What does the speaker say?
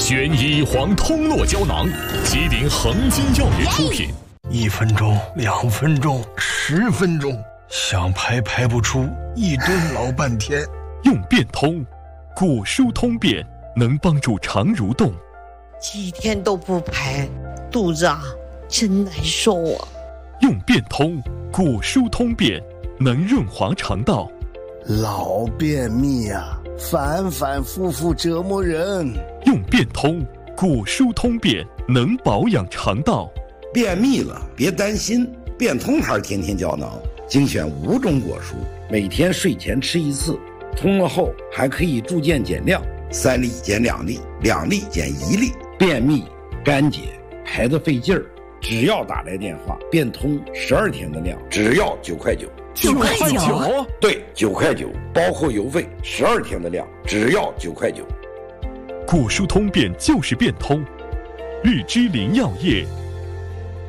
选一黄通络胶囊，吉林恒金药业出品。 1分钟、2分钟、10分钟，想排排不出，一顿老半天。 用变通，骨疏通便，能帮助肠蠕动。 几天都不排，肚子真难受啊。 用变通，骨疏通便，能润滑肠道。 老便秘反反复复折磨人。 用变通，骨疏通便，能保养肠道。 便秘了别担心，变通牌天天胶囊精选5种果蔬，每天睡前吃1次，通了后还可以逐渐减量，3粒减2粒，2粒减1粒。便秘干结排得费劲儿，只要打来电话，变通12天的量，只要9块9。 9块9？ 对，9块9，包括邮费，12天的量，只要9块9。 骨疏通便就是变通，日之林药业。